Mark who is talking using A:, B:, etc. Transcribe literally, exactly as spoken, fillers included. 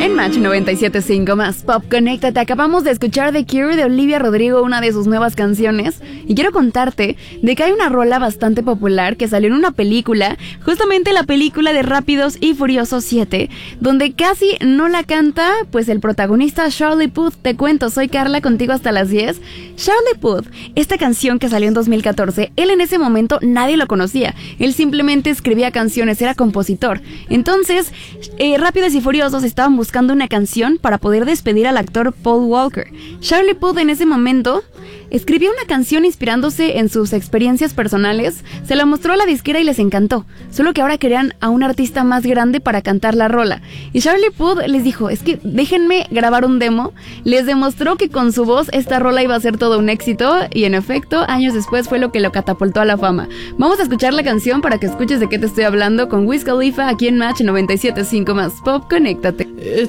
A: En Match noventa y siete punto cinco más Pop, conéctate. Acabamos de escuchar The Cure de Olivia Rodrigo, una de sus nuevas canciones. Y quiero contarte de que hay una rola bastante popular que salió en una película, justamente la película de Rápidos y Furiosos siete, donde casi no la canta pues el protagonista Charlie Puth. Te cuento, soy Carla, contigo hasta las diez. Charlie Puth, esta canción que salió en dos mil catorce, él en ese momento nadie lo conocía. Él simplemente escribía canciones, era compositor. Entonces, eh, Rápidos y Furiosos estaban buscando una canción para poder despedir al actor Paul Walker. Charlie Puth en ese momento escribió una canción inspirándose en sus experiencias personales, se la mostró a la disquera y les encantó, solo que ahora querían a un artista más grande para cantar la rola. Y Charlie Puth les dijo, es que déjenme grabar un demo. Les demostró que con su voz esta rola iba a ser todo un éxito, y en efecto, años después fue lo que lo catapultó a la fama. Vamos a escuchar la canción para que escuches de qué te estoy hablando con Wiz Khalifa aquí en Match noventa y siete punto cinco más Pop, conéctate.